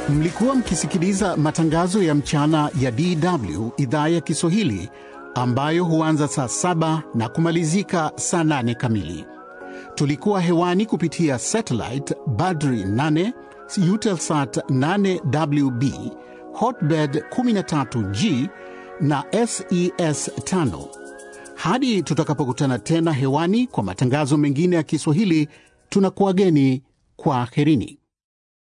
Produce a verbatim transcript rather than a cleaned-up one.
Mlikuwa mkisikiliza matangazo ya mchana ya D W idhaa ya Kiswahili ambayo huanza saa saba na kumalizika saa nane kamili. Tulikuwa hewani kupitia satellite Badri nane, Eutelsat nane W B, Hotbird kumi na tatu G na S E S tano. Hadi tutakapokutana tena hewani kwa matangazo mengine ya Kiswahili, tunakuageni kwa herini.